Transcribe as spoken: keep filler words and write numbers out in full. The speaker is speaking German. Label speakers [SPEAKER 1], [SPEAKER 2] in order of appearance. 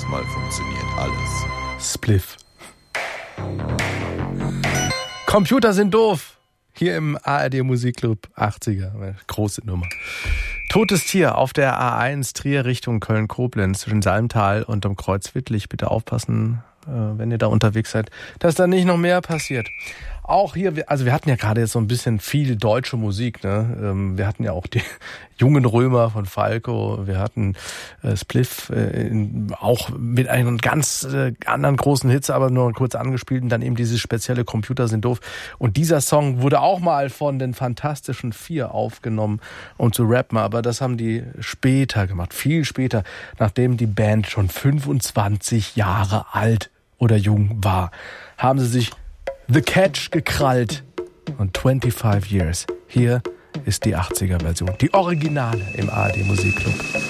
[SPEAKER 1] jedes Mal funktioniert alles.
[SPEAKER 2] Spliff. Computer sind doof. Hier im A R D Musikclub achtziger. Große Nummer. Totes Tier auf der A eins Trier Richtung Köln-Koblenz zwischen Salmtal und dem Kreuz Wittlich. Bitte aufpassen, wenn ihr da unterwegs seid, dass da nicht noch mehr passiert. Auch hier, also wir hatten ja gerade jetzt so ein bisschen viel deutsche Musik, ne? Wir hatten ja auch die Jungen Römer von Falco, wir hatten äh, Spliff, äh, auch mit einem ganz äh, anderen großen Hits, aber nur kurz angespielt und dann eben dieses spezielle Computer sind doof. Und dieser Song wurde auch mal von den Fantastischen Vier aufgenommen, um zu rappen, aber das haben die später gemacht, viel später, nachdem die Band schon fünfundzwanzig Jahre alt oder jung war, haben sie sich The Catch gekrallt und twenty-five Years. Hier ist die achtziger Version, die Originale im A R D Musikclub.